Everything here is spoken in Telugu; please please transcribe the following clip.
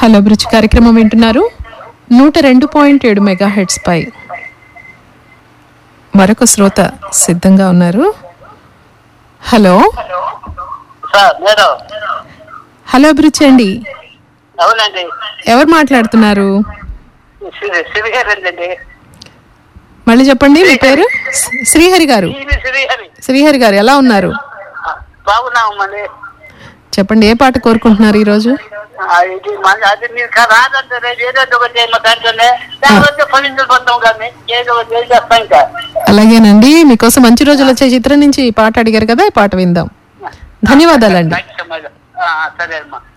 హలో అభిరుచి కార్యక్రమం వింటున్నారు 102.7 మెగాహెర్ట్జ్ పై. మరొక శ్రోత సిద్ధంగా ఉన్నారు. హలో హలో అభిరుచి అండి. అవునండి, ఎవరు మాట్లాడుతున్నారు? మళ్ళీ చెప్పండి మీ పేరు. శ్రీహరి గారు. శ్రీహరి గారు ఎలా ఉన్నారు? బాగున్నామండి. చెప్పండి, ఏ పాట కోరుకుంటున్నారు ఈరోజు? అలాగేనండి, మీకోసం మంచి రోజులు వచ్చే చిత్రం నుంచి పాట అడిగారు కదా, ఈ పాట విందాం. ధన్యవాదాలండి. సరే అమ్మా.